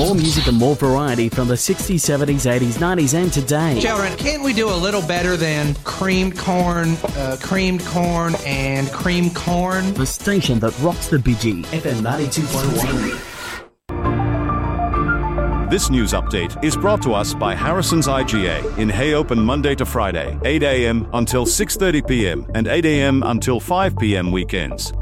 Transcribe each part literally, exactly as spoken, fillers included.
More music and more variety from the sixties, seventies, eighties, nineties and today. Children, can't we do a little better than creamed corn, uh, creamed corn and creamed corn? The station that rocks the Bidgie, F M ninety-two point one. This news update is brought to us by Harrison's I G A in Hay Open Monday to Friday, eight a.m. until six thirty p.m. and eight a.m. until five p.m. weekends.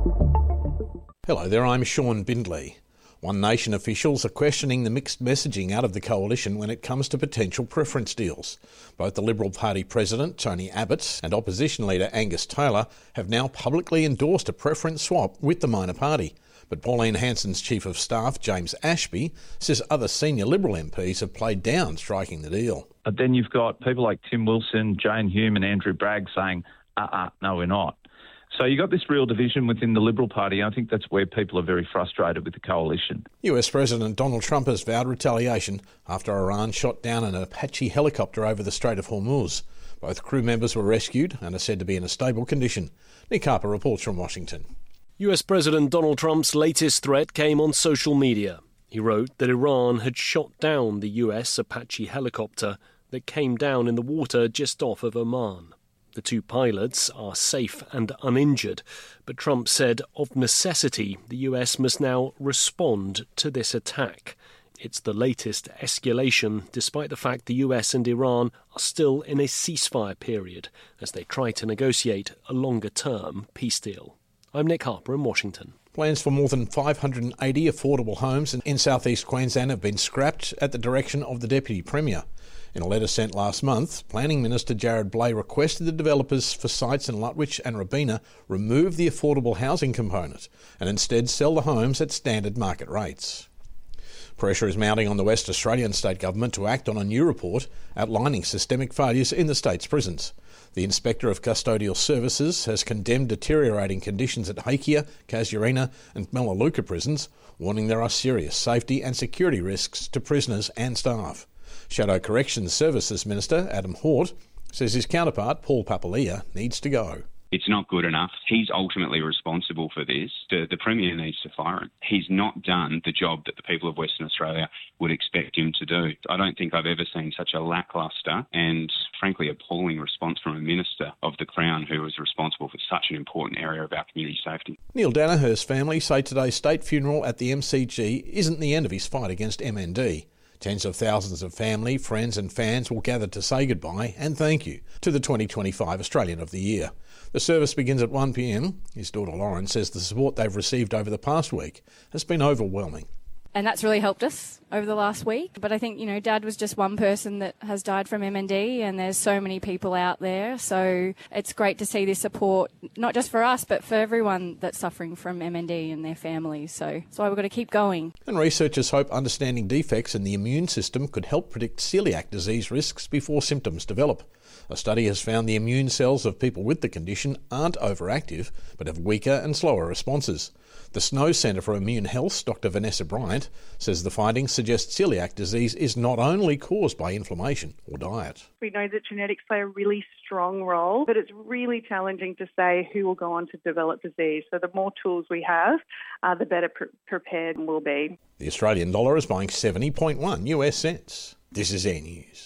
Hello there, I'm Sean Bindley. One Nation officials are questioning the mixed messaging out of the coalition when it comes to potential preference deals. Both the Liberal Party President, Tony Abbott, and Opposition Leader Angus Taylor have now publicly endorsed a preference swap with the minor party. But Pauline Hanson's Chief of Staff, James Ashby, says other senior Liberal M Ps have played down striking the deal. But then you've got people like Tim Wilson, Jane Hume and Andrew Bragg saying, uh-uh, no, we're not. So you've got this real division within the Liberal Party. I think that's where people are very frustrated with the coalition. U S President Donald Trump has vowed retaliation after Iran shot down an Apache helicopter over the Strait of Hormuz. Both crew members were rescued and are said to be in a stable condition. Nick Harper reports from Washington. U S President Donald Trump's latest threat came on social media. He wrote that Iran had shot down the U S Apache helicopter that came down in the water just off of Oman. The two pilots are safe and uninjured, but Trump said of necessity the U S must now respond to this attack. It's the latest escalation, despite the fact the U S and Iran are still in a ceasefire period as they try to negotiate a longer-term peace deal. I'm Nick Harper in Washington. Plans for more than five hundred eighty affordable homes in southeast Queensland have been scrapped at the direction of the Deputy Premier. In a letter sent last month, Planning Minister Jared Blay requested the developers for sites in Lutwyche and Robina remove the affordable housing component and instead sell the homes at standard market rates. Pressure is mounting on the West Australian state government to act on a new report outlining systemic failures in the state's prisons. The Inspector of Custodial Services has condemned deteriorating conditions at Hakea, Casuarina and Melaleuca prisons, warning there are serious safety and security risks to prisoners and staff. Shadow Corrections Services Minister Adam Hort says his counterpart, Paul Papalia, needs to go. It's not good enough. He's ultimately responsible for this. The, the Premier needs to fire him. He's not done the job that the people of Western Australia would expect him to do. I don't think I've ever seen such a lacklustre and, frankly, appalling response from a Minister of the Crown who was responsible for such an important area of our community safety. Neil Danaher's family say today's state funeral at the M C G isn't the end of his fight against M N D. Tens of thousands of family, friends and fans will gather to say goodbye and thank you to the twenty twenty-five Australian of the Year. The service begins at one p.m. His daughter Lauren says the support they've received over the past week has been overwhelming. And that's really helped us over the last week. But I think, you know, Dad was just one person that has died from M N D, and there's so many people out there. So it's great to see this support, not just for us, but for everyone that's suffering from M N D and their families. So that's why we've got to keep going. And researchers hope understanding defects in the immune system could help predict celiac disease risks before symptoms develop. A study has found the immune cells of people with the condition aren't overactive, but have weaker and slower responses. The Snow Centre for Immune Health, Doctor Vanessa Bryant, says the findings suggest celiac disease is not only caused by inflammation or diet. We know that genetics play a really strong role, but it's really challenging to say who will go on to develop disease. So the more tools we have, uh, the better pre- prepared we'll be. The Australian dollar is buying seventy point one U S cents. This is Air News.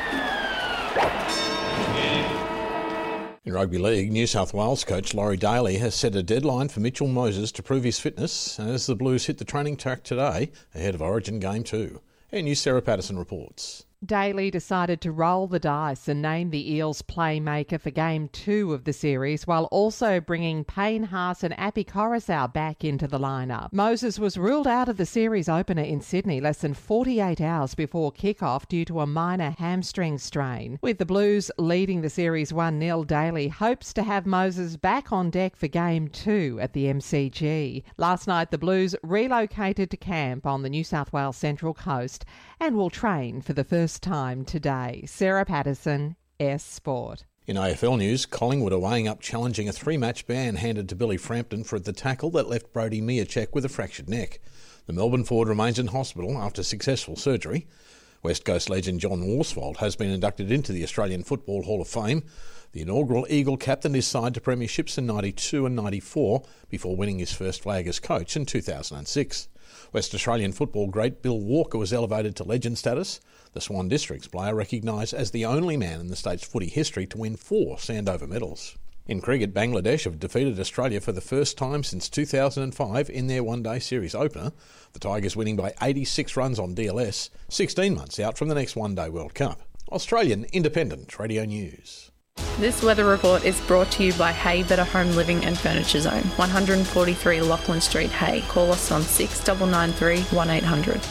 In rugby league, New South Wales coach Laurie Daly has set a deadline for Mitchell Moses to prove his fitness as the Blues hit the training track today ahead of Origin Game two. Air News' Sarah Patterson reports. Daly decided to roll the dice and name the Eels playmaker for Game two of the series, while also bringing Payne Haas and Api Coruscant back into the lineup. Moses was ruled out of the series opener in Sydney less than forty-eight hours before kick-off due to a minor hamstring strain. With the Blues leading the series one nil, Daly hopes to have Moses back on deck for Game two at the M C G. Last night, the Blues relocated to camp on the New South Wales Central Coast and will train for the first time today. Sarah Patterson, S Sport. In A F L news, Collingwood are weighing up challenging a three-match ban handed to Billy Frampton for the tackle that left Brody Mihocek with a fractured neck. The Melbourne forward remains in hospital after successful surgery. West Coast legend John Worsfold has been inducted into the Australian Football Hall of Fame. The inaugural Eagle captained his side to premierships in ninety-two and ninety-four before winning his first flag as coach in two thousand six. West Australian football great Bill Walker was elevated to legend status. The Swan Districts player recognised as the only man in the state's footy history to win four Sandover medals. In cricket, Bangladesh have defeated Australia for the first time since two thousand five in their one-day series opener, the Tigers winning by eighty-six runs on D L S, sixteen months out from the next one-day World Cup. Australian Independent Radio News. This weather report is brought to you by Hay Better Home Living and Furniture Zone, one forty-three Lachlan Street, Hay. Call us on six nine nine three, one eight hundred.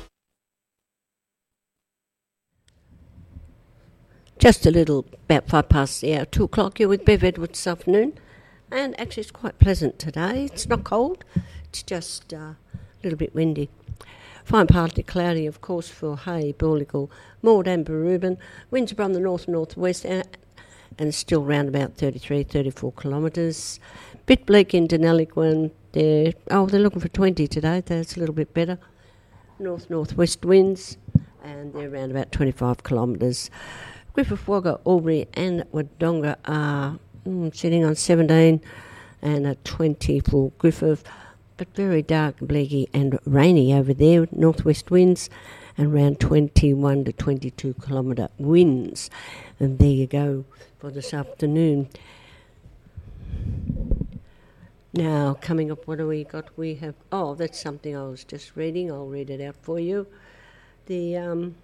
Just a little, about five past the hour, two o'clock, you're with Bev Edwards this afternoon. And actually it's quite pleasant today. It's not cold, it's just uh, a little bit windy. Fine partly cloudy, of course, for Hay, Boorluggal, Maud and Barubin. Winds from the north and northwest and, and still round about thirty-three, thirty-four kilometres. Bit bleak in Deniliquin. They're, oh, they're looking for twenty today. That's a little bit better. North-northwest winds, and they're around about twenty-five kilometres. Griffith, Wagga, Albury and Wodonga are mm, sitting on seventeen and a twenty for Griffith, but very dark, bleaky and rainy over there. Northwest winds and around twenty-one to twenty-two kilometre winds. And there you go for this afternoon. Now, coming up, what do we got? We have, oh, that's something I was just reading. I'll read it out for you. The, um...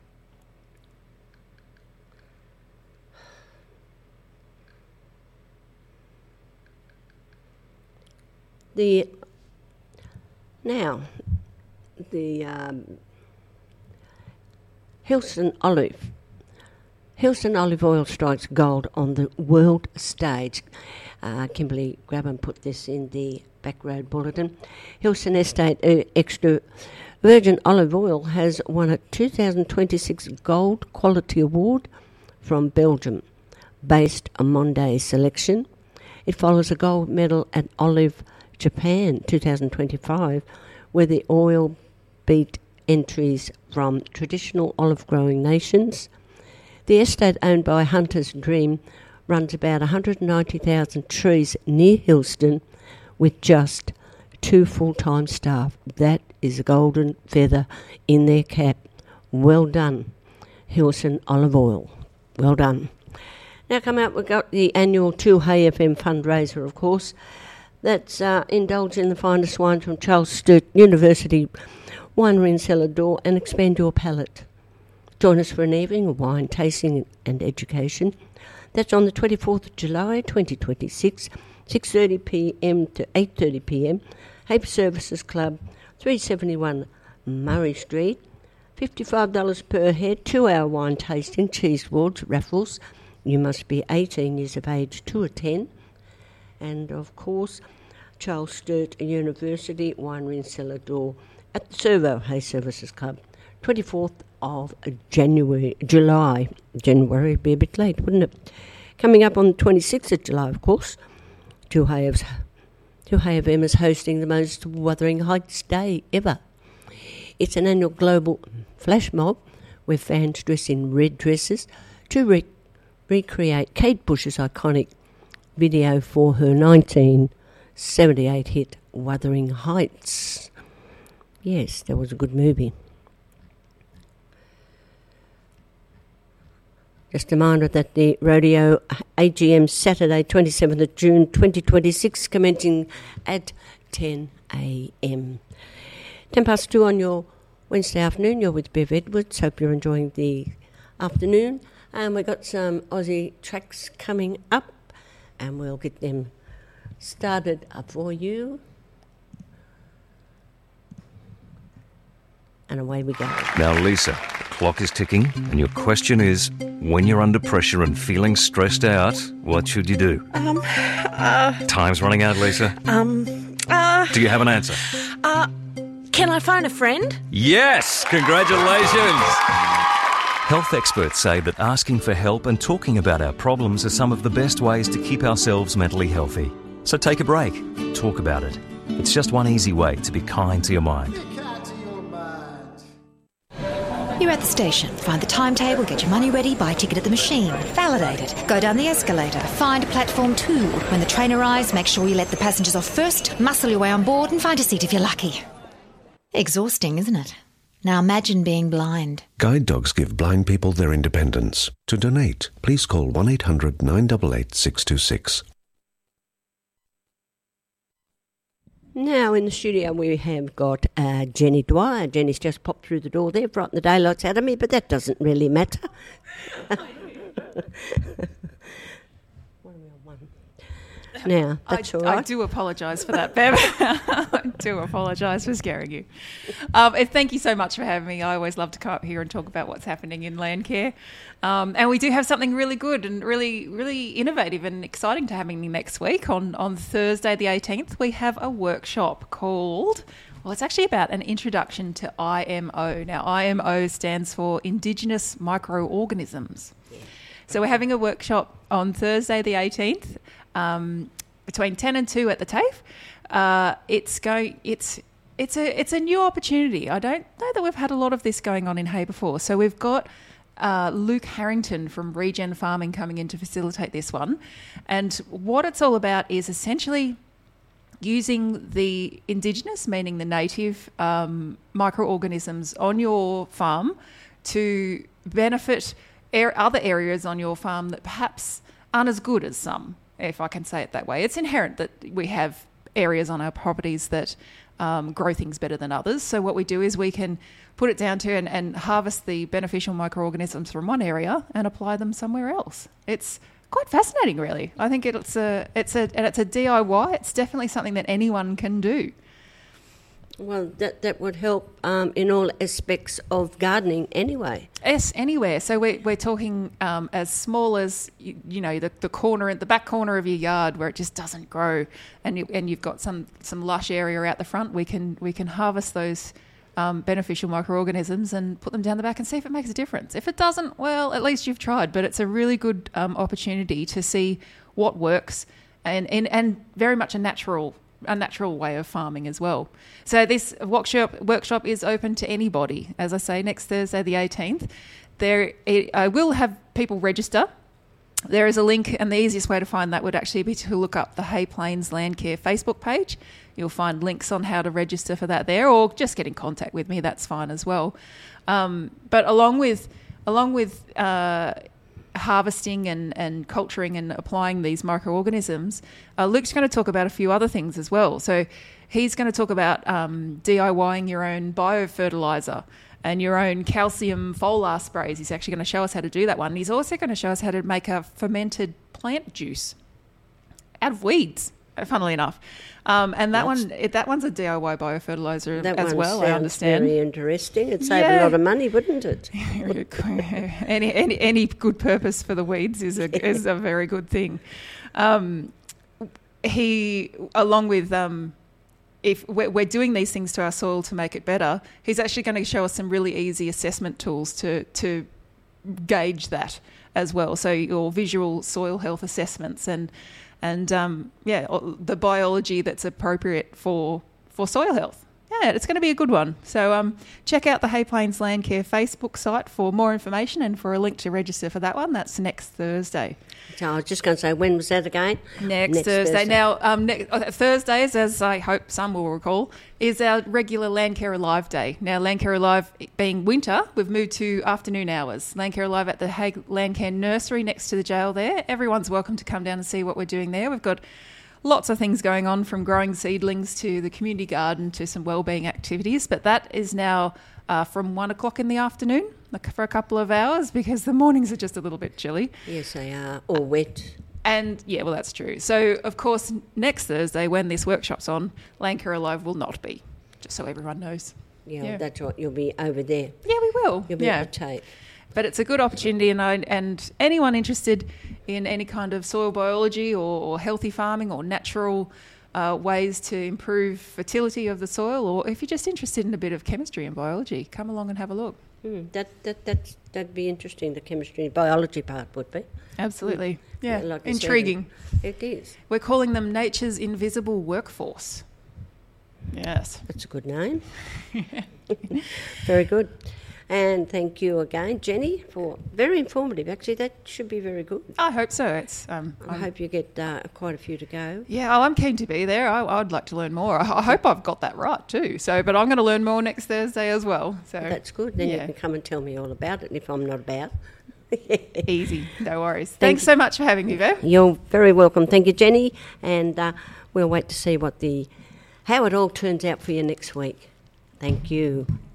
The now the um, Hilton Olive Hilton Olive Oil strikes gold on the world stage. Uh, Kimberly Grabham put this in the Backroad Bulletin. Hilton Estate uh, Extra Virgin Olive Oil has won a two thousand twenty-six Gold Quality Award from Belgium, based on Monday's selection. It follows a gold medal at Olive Japan two thousand twenty-five, where the oil beat entries from traditional olive-growing nations. The estate, owned by Hunter's Dream, runs about one hundred ninety thousand trees near Hillston with just two full-time staff. That is a golden feather in their cap. Well done, Hillston Olive Oil. Well done. Now come out, we've got the annual two Hay F M fundraiser, of course. That's uh, indulge in the finest wine from Charles Sturt University Winery and Cellar Door and expand your palate. Join us for an evening of wine tasting and education. That's on the twenty-fourth of July, twenty twenty-six, six thirty p m to eight thirty p m. Hape Services Club, three seventy-one Murray Street. fifty-five dollars per head, two-hour wine tasting, cheese awards, raffles. You must be eighteen years of age to attend. And, of course, Charles Sturt University Winery and Cellar Door at the Servo Hay Services Club, twenty-fourth of January, July. January would be a bit late, wouldn't it? Coming up on the twenty-sixth of July, of course, two Hay of M is hosting the most Wuthering Heights Day ever. It's an annual global flash mob where fans dress in red dresses to re- recreate Kate Bush's iconic video for her nineteen seventy-eight hit Wuthering Heights. Yes, that was a good movie. Just a reminder that the rodeo A G M Saturday twenty-seventh of June twenty twenty-six commencing at ten a m. ten past two on your Wednesday afternoon. You're with Bev Edwards. Hope you're enjoying the afternoon. And we've got some Aussie tracks coming up, and we'll get them started up for you. And away we go. Now, Lisa, the clock is ticking, and your question is, when you're under pressure and feeling stressed out, what should you do? Um, uh... Time's running out, Lisa. Um, uh... Do you have an answer? Uh, can I phone a friend? Yes! Congratulations! Health experts say that asking for help and talking about our problems are some of the best ways to keep ourselves mentally healthy. So take a break. Talk about it. It's just one easy way to be kind to your mind. You're at the station. Find the timetable, get your money ready, buy a ticket at the machine, validate it, go down the escalator, find platform two. When the train arrives, make sure you let the passengers off first, muscle your way on board and find a seat if you're lucky. Exhausting, isn't it? Now imagine being blind. Guide dogs give blind people their independence. To donate, please call one eight hundred nine eight eight six two six. Now in the studio we have got uh, Jenny Dwyer. Jenny's just popped through the door there, frightened the daylights out of me, but that doesn't really matter. Now, that's I, all right. I do apologise for that, Bev. I do apologise for scaring you. Um, and thank you so much for having me. I always love to come up here and talk about what's happening in Landcare. Um, and we do have something really good and really, really innovative and exciting to happening next week. On, on Thursday the eighteenth, we have a workshop called... Well, it's actually about an introduction to I M O. Now, I M O stands for Indigenous Microorganisms. Yeah. So we're having a workshop on Thursday the eighteenth, um, between ten and two at the TAFE. Uh, it's going. It's it's a it's a new opportunity. I don't know that we've had a lot of this going on in Hay before. So we've got uh, Luke Harrington from Regen Farming coming in to facilitate this one, and what it's all about is essentially using the indigenous, meaning the native um, microorganisms on your farm to benefit er- other areas on your farm that perhaps aren't as good as some, if I can say it that way. It's inherent that we have areas on our properties that um, grow things better than others. So what we do is we can put it down to and, and harvest the beneficial microorganisms from one area and apply them somewhere else. It's quite fascinating, really. I think it's a it's a and it's a D I Y. It's definitely something that anyone can do. Well, that that would help um, in all aspects of gardening, anyway. Yes, anywhere. So we're we're talking um, as small as you, you know the the corner at the back corner of your yard where it just doesn't grow, and you, and you've got some some lush area out the front. We can we can harvest those Um, beneficial microorganisms and put them down the back and see if it makes a difference. If it doesn't, well, at least you've tried. But it's a really good um, opportunity to see what works and, and and very much a natural a natural way of farming as well. So this workshop workshop is open to anybody. As I say, next Thursday the eighteenth, there it, I will have people register. There is a link, and the easiest way to find that would actually be to look up the Hay Plains Landcare Facebook page. You'll find links on how to register for that there, or just get in contact with me. That's fine as well. Um, but along with along with uh, harvesting and, and culturing and applying these microorganisms, uh, Luke's going to talk about a few other things as well. So he's going to talk about um, DIYing your own biofertilizer and your own calcium foliar sprays. He's actually going to show us how to do that one. He's also going to show us how to make a fermented plant juice out of weeds, funnily enough. Um, and that That's, one, it, that one's a D I Y biofertilizer that as one well, sounds I understand. Very interesting. It'd save yeah. a lot of money, wouldn't it? any, any any good purpose for the weeds is a is a very good thing. Um, he, along with um, if we're, we're doing these things to our soil to make it better, he's actually going to show us some really easy assessment tools to to gauge that as well. So your visual soil health assessments and. And, um, yeah, the biology that's appropriate for for soil health. Yeah, it's going to be a good one. So um, check out the Hay Plains Landcare Facebook site for more information and for a link to register for that one. That's next Thursday. So I was just going to say, when was that again? Next, next Thursday. Thursday. Now, um, ne- Thursdays, as I hope some will recall, is our regular Landcare Alive Day. Now, Landcare Alive being winter, we've moved to afternoon hours. Landcare Alive at the Hay Landcare Nursery next to the jail there. Everyone's welcome to come down and see what we're doing there. We've got lots of things going on, from growing seedlings to the community garden to some wellbeing activities. But that is now uh, from one o'clock in the afternoon for a couple of hours because the mornings are just a little bit chilly. Yes, they are, or wet. And, yeah, well, that's true. So, of course, next Thursday when this workshop's on, Landcare Alive will not be, just so everyone knows. Yeah, yeah. That's right. You'll be over there. Yeah, we will. You'll be yeah. at the tape. But it's a good opportunity, and I, and anyone interested in any kind of soil biology or, or healthy farming or natural uh, ways to improve fertility of the soil, or if you're just interested in a bit of chemistry and biology, come along and have a look. Mm, that that that's, that'd be interesting. The chemistry and biology part would be. Absolutely, mm. yeah, yeah like intriguing. Said, it is. We're calling them Nature's Invisible Workforce. Yes, that's a good name. Very good. And thank you again, Jenny, for very informative. Actually, that should be very good. I hope so. It's. Um, I I'm, hope you get uh, quite a few to go. Yeah, oh, I'm keen to be there. I, I'd like to learn more. I, I hope I've got that right too. So, but I'm going to learn more next Thursday as well. So That's good. Then yeah. you can come and tell me all about it if I'm not about. Easy, no worries. Thank Thanks you. so much for having me, Bev. You're very welcome. Thank you, Jenny. And uh, we'll wait to see what the how it all turns out for you next week. Thank you.